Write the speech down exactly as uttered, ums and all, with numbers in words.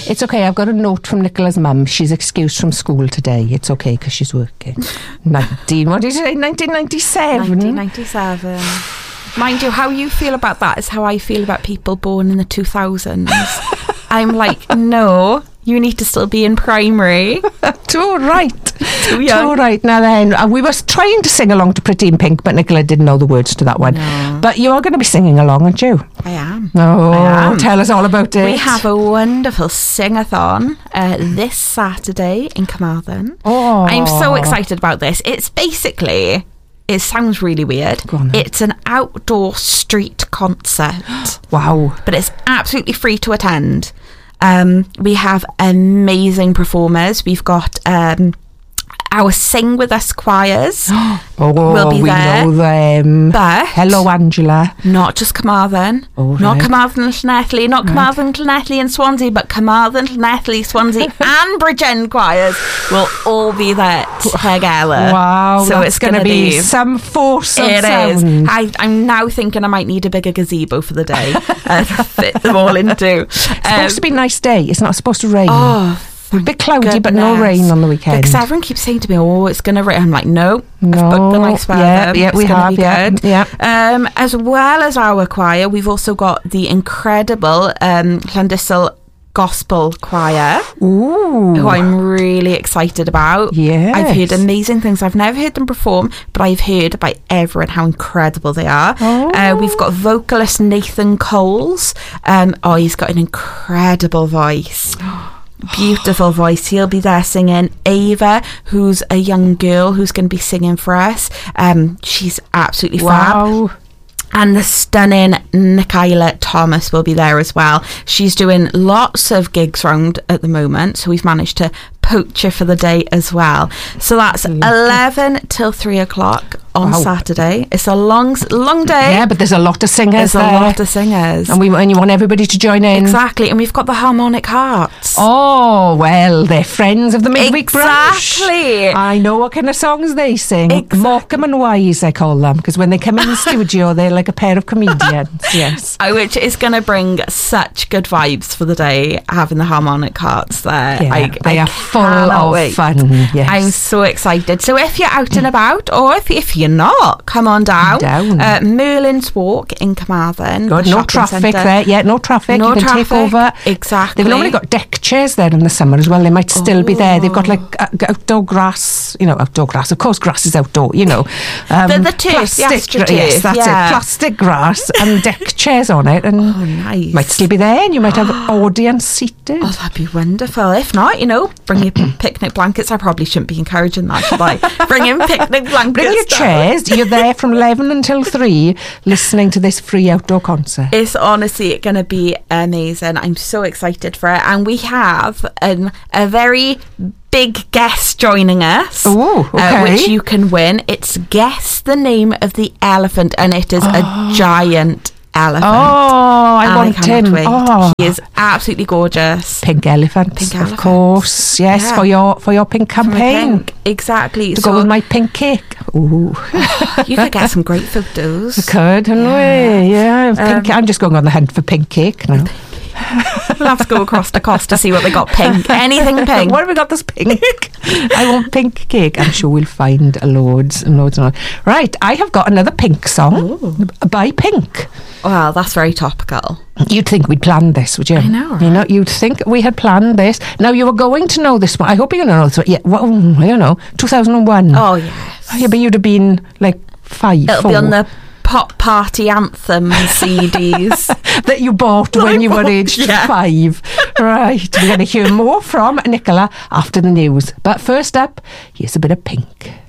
It's okay. I've got a note from Nicola's mum. She's excused from school today. It's okay because she's working. nineteen, what did you say? nineteen ninety-seven nineteen ninety-seven Mind you, how you feel about that is how I feel about people born in the two thousands. I'm like, no, you need to still be in primary. Too right. Too young. Too right. Now then, uh, we were trying to sing along to Pretty in Pink, but Nicola didn't know the words to that one. No. But you are going to be singing along, aren't you? I am. Oh, I am. Tell us all about it. We have a wonderful sing-a-thon uh, this Saturday in Carmarthen. Oh. I'm so excited about this. It's basically... It sounds really weird. Go on then. It's an outdoor street concert. Wow. But it's absolutely free to attend. Um, we have amazing performers. We've got um, our Sing With Us choirs. Oh, will be we there. know them. But Hello, Angela. not just Carmarthen, Oh, not right. Carmarthen and Llanelli, not Carmarthen, Llanelli and Swansea, but Carmarthen, Llanelli, Swansea and Bridgend choirs will all be there together. Wow, so that's it's going to be, be some force of It is. sound. I, I'm now thinking I might need a bigger gazebo for the day uh, to fit them all into. It's Um, supposed to be a nice day. It's not supposed to rain. oh, a bit cloudy, but no goodness. rain on the weekend. Because everyone keeps saying to me, "Oh, it's going to rain." I'm like, "No, No. I've booked the nice weather. Yeah, yeah, it's we gonna have, be yeah, good." yeah. Um, as well as our choir, we've also got the incredible um, Llandyssil Gospel Choir, Ooh. who I'm really excited about. Yes. I've heard amazing things. I've never heard them perform, but I've heard by everyone how incredible they are. Oh. Uh, we've got vocalist Nathan Coles. Um, oh, he's got an incredible voice. Beautiful voice. He'll be there singing. Ava, who's a young girl who's going to be singing for us. Um, she's absolutely fab. Wow. And the stunning Nicola Thomas will be there as well. She's doing lots of gigs round at the moment, so we've managed to poach her for the day as well. So that's eleven till three o'clock on Wow. Saturday. It's a long, long day. Yeah, but there's a lot of singers There's a there. lot of singers. And we and you want everybody to join in. Exactly, and we've got the Harmonic Hearts. Oh, well, they're friends of the midweek brunch. Exactly. I know what kind of songs they sing. Exactly. Morecambe and Wise, I call them, because when they come in the studio, they're like a pair of comedians. Yes. Uh, Which is going to bring such good vibes for the day, having the Harmonic Hearts there. Yeah, I, they I are full cannot of wait. fun. Yes. I'm so excited. So if you're out and about, or if, if you're not, come on down. Down. Uh, Merlin's Walk in Carmarthen. Good, the no shopping traffic centre. there. Yeah, no traffic. No you can traffic. take over. Exactly. They've normally got deck chairs there in the summer as well. They might still be there. They've got like uh, outdoor grass. You know, outdoor grass. Of course, grass is outdoor. You know, um, The- the turf, the plastic. astroturf, Yes, that's yeah. it. Plastic grass and deck chairs on it, and Oh, nice. might still be there. And you might have an audience seated. Oh, that'd be wonderful. If not, you know, bring your picnic blankets. I probably shouldn't be encouraging that, should I? Bring in picnic blankets. Bring your down. chairs. You're there from eleven until three, listening to this free outdoor concert. It's honestly going to be amazing. I'm so excited for it. And we have um, a very big guest joining us. Ooh, uh, okay. which you can win. It's Guess the Name of the Elephant, and it is a giant elephant. Oh, I And want cannot him. wait. Oh. He is absolutely gorgeous. Pink elephant, Pink of elephant. course. Yes, Yeah. for your for your pink campaign. Pink. Exactly. To So go with my pink cake. Ooh. you could get some great photos. Could, hadn't we? Yeah. Pink, Um, I'm just going on the hunt for pink cake now. We'll have to go across the coast to see what they got pink. Anything pink. What have we got this pink? I want pink cake. I'm sure we'll find loads and loads and loads. Right, I have got another Pink song by Pink. Well, that's very topical. You'd think we'd planned this, would you? I know, You know, you'd think we had planned this. Now, you were going to know this one. I hope you're going to know this one. Yeah, well, I don't know. two thousand one. Oh, yes. Yeah, but you'd have been like five, It'll four. be on the Pop Party Anthem C Ds. that you bought when you were aged Yeah. five. Right, we're going to hear more from Nicola after the news. But first up, here's a bit of Pink.